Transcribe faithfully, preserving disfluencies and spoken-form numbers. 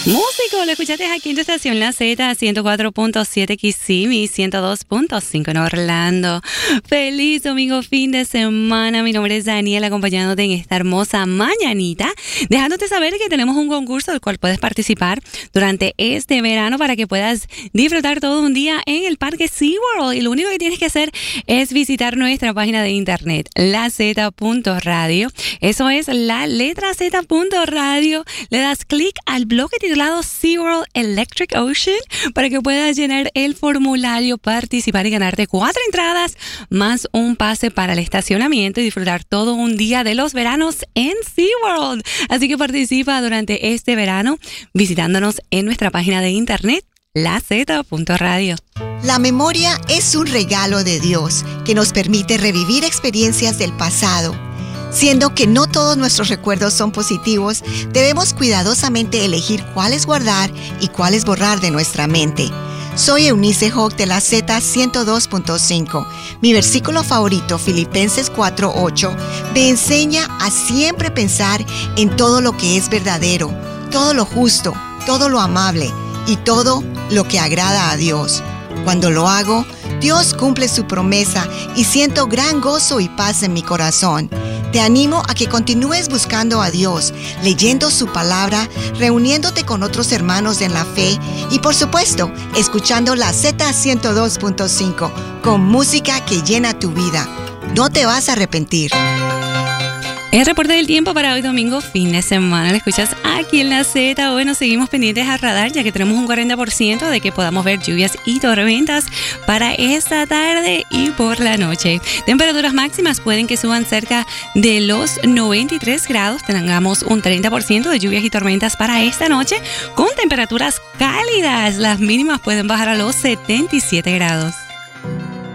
Músico, lo escuchaste aquí en tu estación La Z, ciento cuatro punto siete Kissimmee, ciento dos punto cinco en Orlando. Feliz domingo, fin de semana. Mi nombre es Daniela, acompañándote en esta hermosa mañanita, dejándote saber que tenemos un concurso del cual puedes participar durante este verano para que puedas disfrutar todo un día en el Parque SeaWorld. Y lo único que tienes que hacer es visitar nuestra página de internet, la z punto radio. Eso es la letra z punto radio. Le das clic al bloque titulado SeaWorld Electric Ocean para que puedas llenar el formulario, participar y ganarte cuatro entradas más un pase para el estacionamiento y disfrutar todo un día de los veranos en SeaWorld. Así que participa durante este verano visitándonos en nuestra página de internet, la z punto radio. La memoria es un regalo de Dios que nos permite revivir experiencias del pasado. Siendo que no todos nuestros recuerdos son positivos, debemos cuidadosamente elegir cuáles guardar y cuáles borrar de nuestra mente. Soy Eunice Hawk de la Z ciento dos punto cinco. Mi versículo favorito, Filipenses cuatro ocho, me enseña a siempre pensar en todo lo que es verdadero, todo lo justo, todo lo amable y todo lo que agrada a Dios. Cuando lo hago, Dios cumple su promesa y siento gran gozo y paz en mi corazón. Te animo a que continúes buscando a Dios, leyendo su palabra, reuniéndote con otros hermanos en la fe y, por supuesto, escuchando la Z ciento dos punto cinco con música que llena tu vida. No te vas a arrepentir. El reporte del tiempo para hoy domingo, fin de semana, lo escuchas aquí en la Z. Bueno, seguimos pendientes a radar ya que tenemos un cuarenta por ciento de que podamos ver lluvias y tormentas para esta tarde y por la noche. Temperaturas máximas pueden que suban cerca de los noventa y tres grados. Tengamos un treinta por ciento de lluvias y tormentas para esta noche con temperaturas cálidas. Las mínimas pueden bajar a los setenta y siete grados.